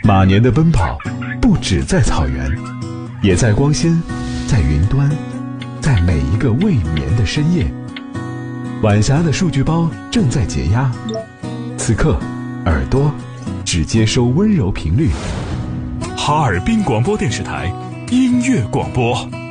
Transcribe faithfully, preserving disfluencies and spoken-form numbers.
马年的奔跑不只在草原，也在光纤，在云端，在每一个未眠的深夜。晚霞的数据包正在解压，此刻耳朵只接收温柔频率。 哈尔滨广播电视台音乐广播。